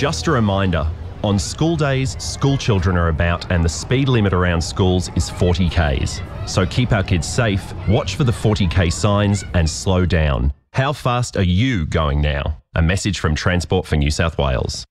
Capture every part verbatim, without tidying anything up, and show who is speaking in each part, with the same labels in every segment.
Speaker 1: Just a reminder, on school days, school children are about and the speed limit around schools is forty kays. So keep our kids safe, watch for the forty k signs and slow down. How fast are you going now? A message from Transport for New South Wales.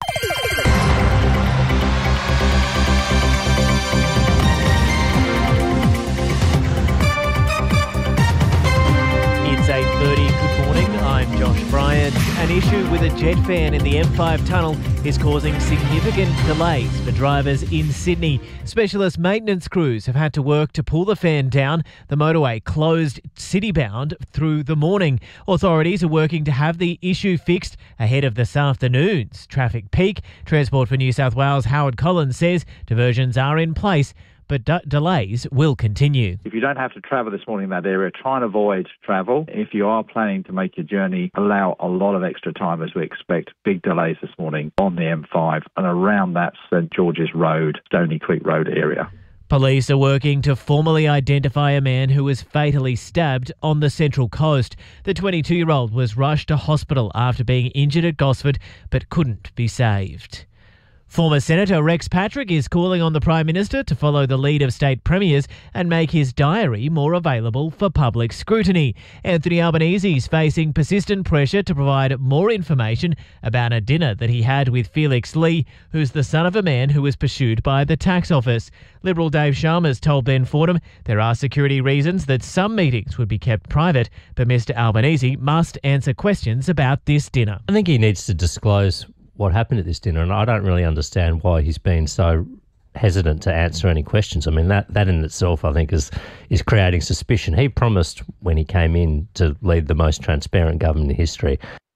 Speaker 2: It's eight thirty. Good morning. I'm Josh Bryant. An issue with a jet fan in the M five tunnel is causing significant delays for drivers in Sydney. Specialist maintenance crews have had to work to pull the fan down. The motorway closed city-bound through the morning. Authorities are working to have the issue fixed ahead of this afternoon's traffic peak. Transport for New South Wales Howard Collins says diversions are in place, but d- delays will continue.
Speaker 3: If you don't have to travel this morning in that area, try and avoid travel. If you are planning to make your journey, allow a lot of extra time, as we expect big delays this morning on the M five and around that St George's Road, Stony Creek Road area.
Speaker 2: Police are working to formally identify a man who was fatally stabbed on the Central Coast. The twenty-two-year-old was rushed to hospital after being injured at Gosford but couldn't be saved. Former Senator Rex Patrick is calling on the Prime Minister to follow the lead of state premiers and make his diary more available for public scrutiny. Anthony Albanese is facing persistent pressure to provide more information about a dinner that he had with Felix Lee, who's the son of a man who was pursued by the tax office. Liberal Dave Sharma's told Ben Fordham there are security reasons that some meetings would be kept private, but Mr Albanese must answer questions about this dinner.
Speaker 4: I think he needs to disclose what happened at this dinner, and I don't really understand why he's been so hesitant to answer any questions. I mean, that, that in itself, I think, is is creating suspicion. He promised when he came in to lead the most transparent government in history.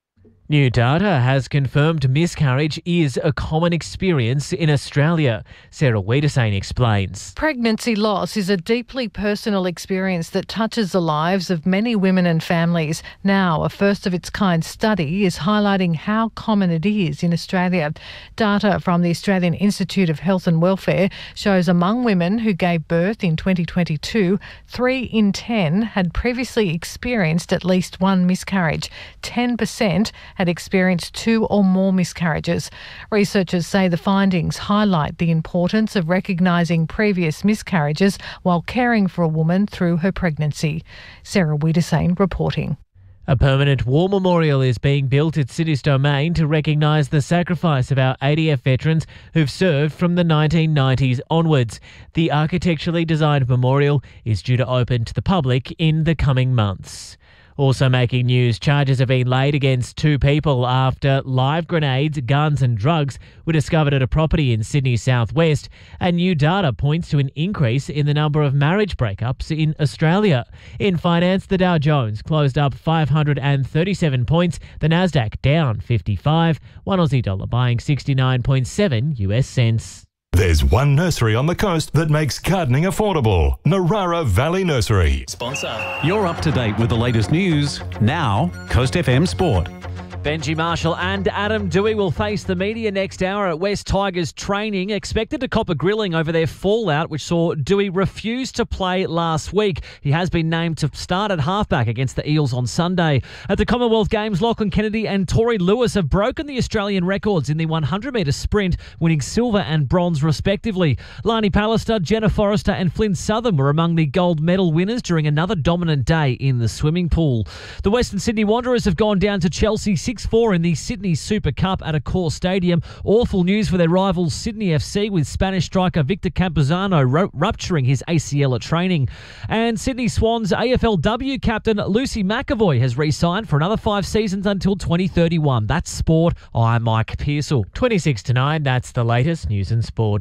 Speaker 2: New data has confirmed miscarriage is a common experience in Australia. Sarah Wiedersane explains.
Speaker 5: Pregnancy loss is a deeply personal experience that touches the lives of many women and families. Now, a first-of-its-kind study is highlighting how common it is in Australia. Data from the Australian Institute of Health and Welfare shows among women who gave birth in twenty twenty-two, three in ten had previously experienced at least one miscarriage. ten percent had experienced two or more miscarriages. Researchers say the findings highlight the importance of recognising previous miscarriages while caring for a woman through her pregnancy. Sarah Wiedersane reporting.
Speaker 2: A permanent war memorial is being built at City's Domain to recognise the sacrifice of our A D F veterans who've served from the nineteen nineties onwards. The architecturally designed memorial is due to open to the public in the coming months. Also making news, charges have been laid against two people after live grenades, guns and drugs were discovered at a property in Sydney southwest, and new data points to an increase in the number of marriage breakups in Australia. In finance, the Dow Jones closed up five hundred thirty-seven points, the Nasdaq down fifty-five, one Aussie dollar buying sixty-nine point seven U S cents.
Speaker 6: There's one nursery on the coast that makes gardening affordable. Narara Valley Nursery.
Speaker 7: Sponsor. You're up to date with the latest news. Now, Coast F M Sport.
Speaker 2: Benji Marshall and Adam Dewey will face the media next hour at West Tigers training, expected to cop a grilling over their fallout, which saw Dewey refuse to play last week. He has been named to start at halfback against the Eels on Sunday. At the Commonwealth Games, Lachlan Kennedy and Tori Lewis have broken the Australian records in the one hundred metre sprint, winning silver and bronze respectively. Lani Pallister, Jenna Forrester and Flynn Southern were among the gold medal winners during another dominant day in the swimming pool. The Western Sydney Wanderers have gone down to Chelsea six four in the Sydney Super Cup at Accor Stadium. Awful news for their rivals Sydney F C, with Spanish striker Victor Campuzano ru- rupturing his A C L at training. And Sydney Swans A F L W captain Lucy McAvoy has re-signed for another five seasons until twenty thirty-one. That's sport. I'm Mike Pearsall. twenty-six to nine, that's the latest news and sport.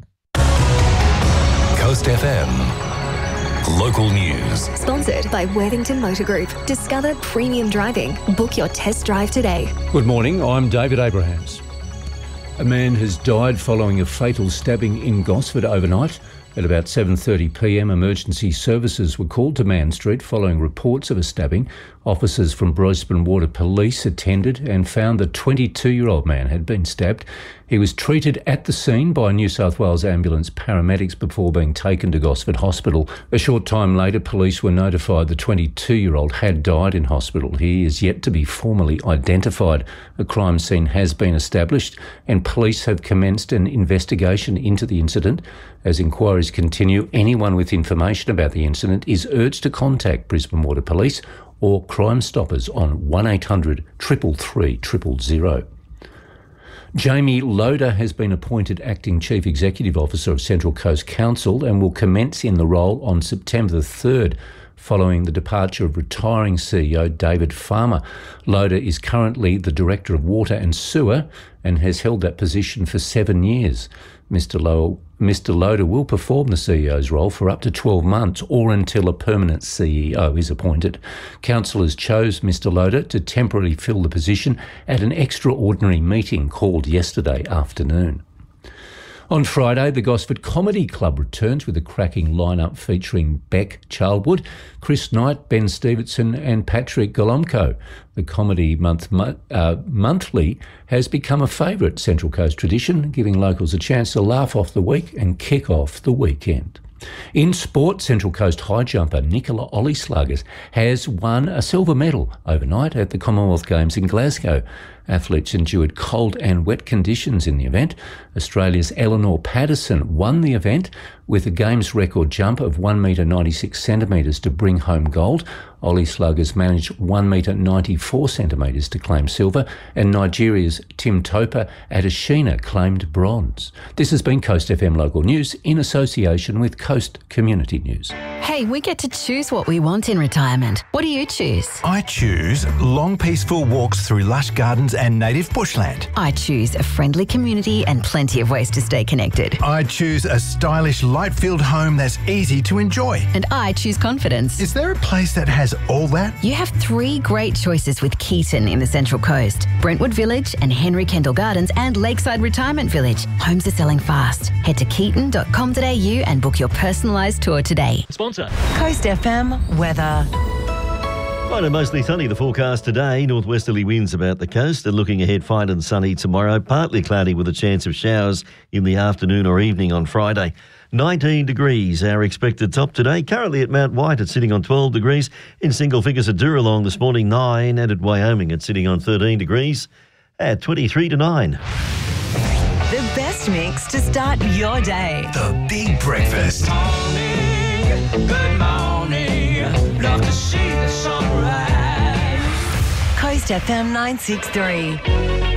Speaker 6: Coast F M. Local news.
Speaker 8: Sponsored by Worthington Motor Group. Discover premium driving. Book your test drive today.
Speaker 9: Good morning, I'm David Abrahams. A man has died following a fatal stabbing in Gosford overnight. At about seven thirty p m, emergency services were called to Man Street following reports of a stabbing. Officers from Brisbane Water Police attended and found the twenty-two-year-old man had been stabbed. He He was treated at the scene by New South Wales ambulance paramedics before being taken to Gosford Hospital. A short time later, police were notified the twenty-two-year-old had died in hospital. He is yet to be formally identified. A crime scene has been established and police have commenced an investigation into the incident. As inquiries continue, anyone with information about the incident is urged to contact Brisbane Water Police or Crime Stoppers on one eight hundred three three three zero zero. Jamie Loader has been appointed Acting Chief Executive Officer of Central Coast Council and will commence in the role on September the third, following the departure of retiring C E O David Farmer. Loader is currently the Director of Water and Sewer and has held that position for seven years. Mister Low, Mister Loader will perform the C E O's role for up to twelve months or until a permanent C E O is appointed. Councillors chose Mister Loader to temporarily fill the position at an extraordinary meeting called yesterday afternoon. On Friday, the Gosford Comedy Club returns with a cracking lineup featuring Beck Charlwood, Chris Knight, Ben Stevenson and Patrick Golomko. The Comedy month, uh, Monthly has become a favourite Central Coast tradition, giving locals a chance to laugh off the week and kick off the weekend. In sport, Central Coast high jumper Nicola Ollie-Sluggers has won a silver medal overnight at the Commonwealth Games in Glasgow. Athletes endured cold and wet conditions in the event. Australia's Eleanor Patterson won the event with a Games record jump of one metre ninety-six centimetres to bring home gold. Ollie-Sluggers managed one metre ninety-four centimetres to claim silver, and Nigeria's Tim Topa Adesina claimed bronze. This has been Coast F M Local News in association with Coast Community News.
Speaker 10: Hey, we get to choose what we want in retirement. What do you choose?
Speaker 11: I choose long, peaceful walks through lush gardens and native bushland.
Speaker 10: I choose a friendly community and plenty of ways to stay connected.
Speaker 11: I choose a stylish, light-filled home that's easy to enjoy.
Speaker 10: And I choose confidence.
Speaker 11: Is there a place that has all that?
Speaker 10: You have three great choices with Keaton in the Central Coast. Brentwood Village and Henry Kendall Gardens and Lakeside Retirement Village. Homes are selling fast. Head to keaton dot com dot a u and book your personalised tour today.
Speaker 2: Sponsor.
Speaker 12: Coast F M weather.
Speaker 13: Fine and mostly sunny, the forecast today. Northwesterly winds about the coast and looking ahead, fine and sunny tomorrow. Partly cloudy with a chance of showers in the afternoon or evening on Friday. nineteen degrees, our expected top today. Currently at Mount White, it's sitting on twelve degrees. In single figures at Duralong this morning, nine. And at Wyoming, it's sitting on thirteen degrees at twenty-three to nine.
Speaker 12: The best mix to start your day.
Speaker 11: The Big Breakfast.
Speaker 14: Good morning, good morning. Love to see the sunrise.
Speaker 12: Coast F M nine six three.